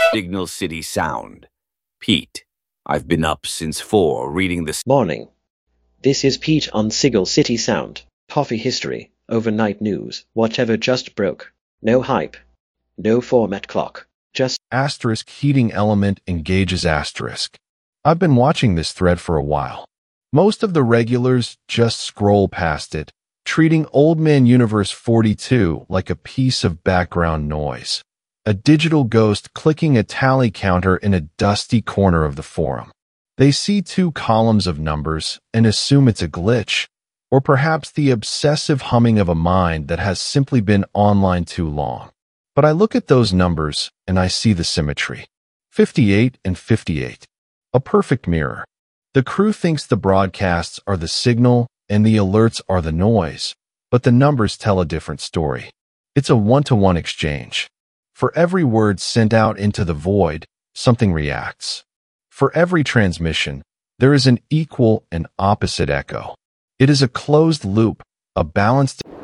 Signal City Sound. Pete, I've been up since 4 reading the... Morning. This is Pete on Signal City Sound. Coffee history, overnight news, whatever just broke. No hype. No format clock. Just Asterisk heating element engages asterisk. I've been watching this thread for a while. Most of the regulars just scroll past it, treating Old Man Universe 42 like a piece of background noise. A digital ghost clicking a tally counter in a dusty corner of the forum. They see 2 columns of numbers and assume it's a glitch, or perhaps the obsessive humming of a mind that has simply been online too long. But I look at those numbers and I see the symmetry. 58 and 58. A perfect mirror. The crew thinks the broadcasts are the signal and the alerts are the noise, but the numbers tell a different story. It's a one-to-one exchange. For every word sent out into the void, something reacts. For every transmission, there is an equal and opposite echo. It is a closed loop, a balanced